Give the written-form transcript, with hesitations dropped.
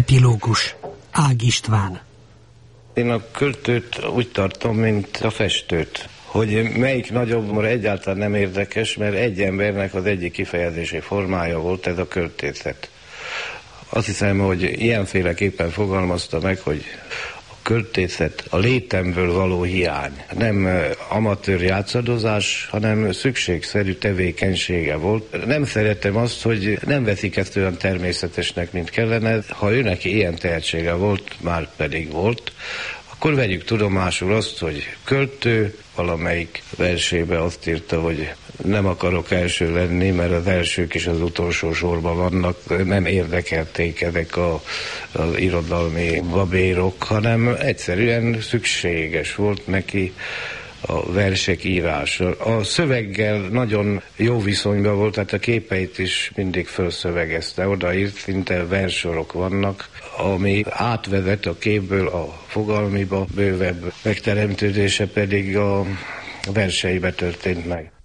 Epilógus. Ág István. Én a költőt úgy tartom, mint a festőt. Hogy melyik nagyobb, egyáltalán nem érdekes, mert egy embernek az egyik kifejezési formája volt ez a költészet. Azt hiszem, hogy ilyenféleképpen fogalmazta meg, hogy a költészet a létemből való hiány. Nem amatőr játszadozás, hanem szükségszerű tevékenysége volt. Nem szeretem azt, hogy nem veszik ezt olyan természetesnek, mint kellene. Ha őneki ilyen tehetsége volt, már pedig volt, akkor vegyük tudomásul azt, hogy költő, valamelyik versébe azt írta, hogy nem akarok első lenni, mert az elsők is az utolsó sorban vannak, nem érdekelték ezek az irodalmi babérok, hanem egyszerűen szükséges volt neki a versek írása. A szöveggel nagyon jó viszonyban volt, tehát a képeit is mindig felszövegezte, odaírt, szinte versorok vannak, ami átvezet a képből a fogalmiba, bővebb megteremtődése pedig a verseibe történt meg.